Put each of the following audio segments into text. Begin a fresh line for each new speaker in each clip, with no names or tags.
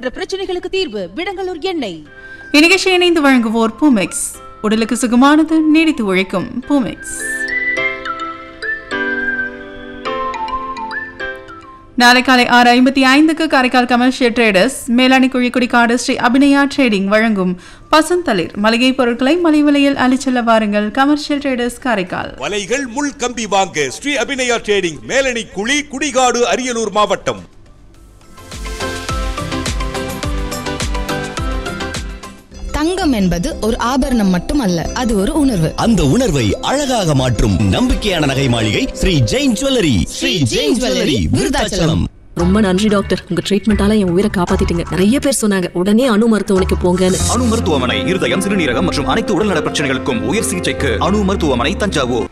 மற்ற பிரச்சனைகளுக்கு தீர்வு விடங்கலூர் எண்ணெய்.
இந்நிகழ்ச்சியை இணைந்து வழங்குவோர் பூமெக்ஸ். உடலுக்கு சுகமானது, நீடித்து உழைக்கும் பூமெக்ஸ். நாளை காலை 6:55 Karaikal commercial traders மேலாணி Kuzhikudikadu Sri Abhinaya trading வழங்கும் பசுந்தளிர் மளிகை பொருட்களை மலிவு விலையில் அளிச்செல்ல வாருங்கள். Commercial traders Karaikal.
வலைகள் முள் கம்பி வாங்க ஸ்ரீ அபிநயா ட்ரேடிங், மேலணி குழி, குடிகாடு, அரியலூர் மாவட்டம்.
தங்கம் என்பது ஒரு ஆபரணம் மட்டுமல்ல, அது ஒரு உணர்வு.
அந்த உணர்வை அழகாக மாற்றும் நம்பிக்கையான நகை மாளிகை ஸ்ரீ ஜெயின் ஜுவல்லரி. ஸ்ரீ ஜெயின் ஜுவல்லரி, விருதாச்சலம்.
ரொம்ப நன்றி டாக்டர், உங்க ட்ரீட்மெண்டால என் உயிரை காப்பாத்திட்டீங்க. நிறைய பேர் சொன்னாங்க உடனே அணு மருத்துவமனைக்கு போங்கன்னு.
அணு மருத்துவமனை இருதயம், சிறுநீரகம் மற்றும் அனைத்து உடல்நல பிரச்சனைகளுக்கும் உயர் சிகிச்சைக்கு அணு மருத்துவமனை, தஞ்சாவூர்.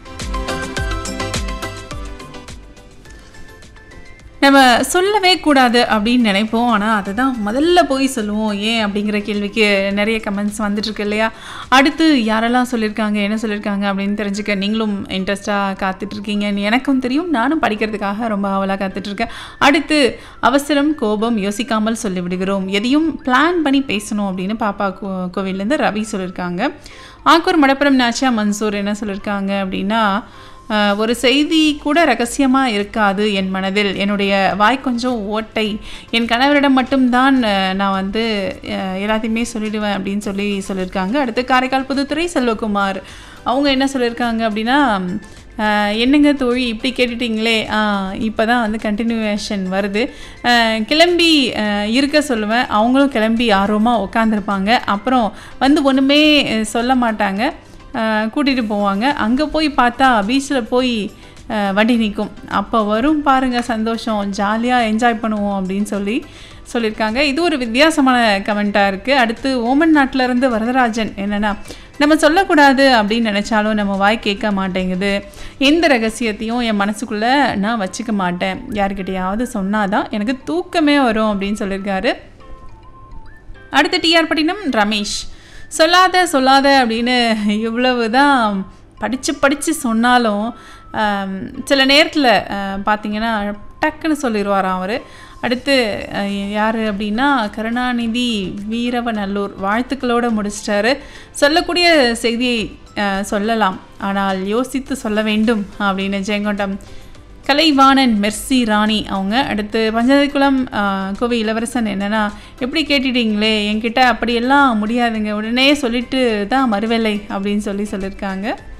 நம்ம சொல்லவே கூடாது அப்படின்னு நினைப்போம், ஆனால் அதை தான் முதல்ல போய் சொல்லுவோம். ஏன் அப்படிங்கிற கேள்விக்கு நிறைய கமெண்ட்ஸ் வந்துட்டுருக்கு இல்லையா? அடுத்து யாரெல்லாம் சொல்லியிருக்காங்க, என்ன சொல்லியிருக்காங்க அப்படின்னு தெரிஞ்சுக்க நீங்களும் இன்ட்ரெஸ்டாக காத்துட்ருக்கீங்கன்னு எனக்கும் தெரியும். நானும் படிக்கிறதுக்காக ரொம்ப ஆவலாக காத்துட்ருக்கேன். அடுத்து அவசரம், கோபம், யோசிக்காமல் சொல்லிவிடுகிறோம், எதையும் பிளான் பண்ணி பேசணும் அப்படின்னு பாப்பா கோவிலேருந்து ரவி சொல்லியிருக்காங்க. ஆக்கூர் மடப்புரம் நாச்சியா மன்சூர் என்ன சொல்லியிருக்காங்க அப்படின்னா, ஒரு செய்தி கூட ரகசியமாக இருக்காது என் மனதில், என்னுடைய வாய் கொஞ்சம் ஓட்டை, என் கணவரிடம் மட்டும்தான் நான் எல்லாத்தையுமே சொல்லிடுவேன் அப்படின்னு சொல்லியிருக்காங்க. அடுத்து காரைக்கால் புதுத்துறை செல்வகுமார் அவங்க என்ன சொல்லியிருக்காங்க அப்படின்னா, என்னங்க தோழி இப்படி கேட்டுட்டிங்களே, இப்போ தான் கண்டினியூவேஷன் வருது, கிளம்பி இருக்க சொல்லுவேன், அவங்களும் கிளம்பி ஆர்வமாக உட்காந்துருப்பாங்க, அப்புறம் ஒன்றுமே சொல்ல மாட்டாங்க, கூட்டிகிட்டு போவாங்க. அங்கே போய் பார்த்தா பீச்சில் போய் வண்டி நிற்கும், அப்போ வரும் பாருங்கள் சந்தோஷம், ஜாலியாக என்ஜாய் பண்ணுவோம் அப்படின்னு சொல்லியிருக்காங்க. இது ஒரு வித்தியாசமான கமெண்ட்டாக இருக்குது. அடுத்து ஓமன் நாட்டிலேருந்து வரதராஜன் என்னென்னா, நம்ம சொல்லக்கூடாது அப்படின்னு நினச்சாலும் நம்ம வாய் கேட்க மாட்டேங்குது, எந்த ரகசியத்தையும் என் மனசுக்குள்ளே நான் வச்சுக்க மாட்டேன், யார்கிட்டையாவது சொன்னாதான் எனக்கு தூக்கமே வரும் அப்படின்னு சொல்லியிருக்காரு. அடுத்து டிஆர் பட்டினம் ரமேஷ், சொல்லாத அப்படின்னு இவ்வளவு தான் படித்து சொன்னாலும் சில நேரத்தில் பார்த்திங்கன்னா டக்குன்னு சொல்லிடுவாராம் அவர். அடுத்து யார் அப்படின்னா கருணாநிதி வீரவநல்லூர் வாழ்த்துக்களோடு முடிச்சிட்டாரு. சொல்லக்கூடிய செய்தியை சொல்லலாம், ஆனால் யோசித்து சொல்ல வேண்டும் அப்படின்னு ஜெயங்கொண்டம் கலைவாணன் மெர்சி ராணி அவங்க. அடுத்து பஞ்சாதிக்குளம் கோவை இளவரசன் என்னென்னா, எப்படி கேட்டுட்டீங்களே, என்கிட்ட அப்படியெல்லாம் முடியாதுங்க, உடனே சொல்லிட்டு தான் மறுவேலை அப்படின்னு சொல்லியிருக்காங்க.